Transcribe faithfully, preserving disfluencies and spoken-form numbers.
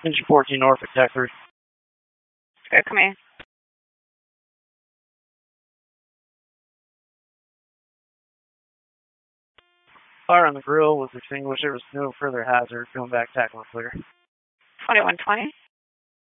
Engine fourteen Norfolk, Tech three. Go, come here. Fire on the grill was extinguished. There was no further hazard. Going back, tackle clear. twenty-one twenty.